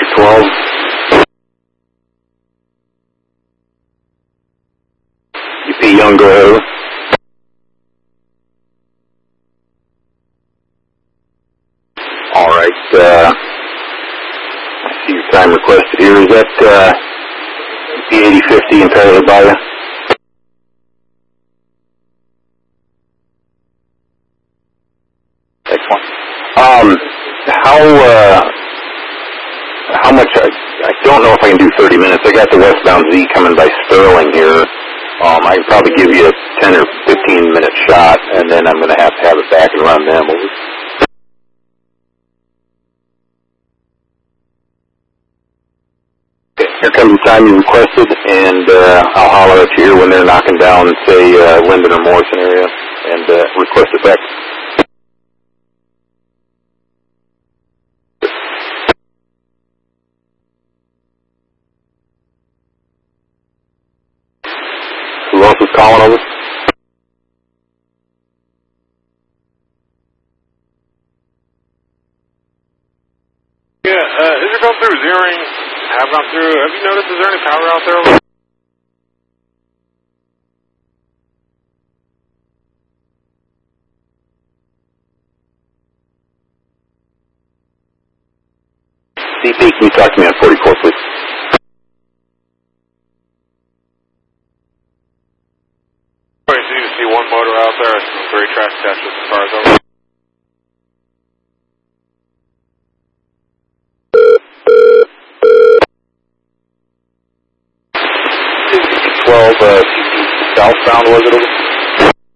12. UP Young, go ahead, over. All right, I see your time requested here. Is that UP 8050 entirely by you? Excellent. How much, I don't know if I can do 30 minutes. I got the westbound Z coming by Sterling here. I can probably give you a 10 or 15 minute shot, and then I'm going to have it back and run them. Okay, here comes the time you requested, and I'll holler at you here when they're knocking down, say, Linden or Morrison area, and request it back. Who else is calling over? Yeah, is it going through zeroing? Have gone through. Have you noticed, is there any power out there? CP, can you talk to me on 44, please? So you see one motor out there, some 3 tracks attached with the cars over. 12 southbound, was it?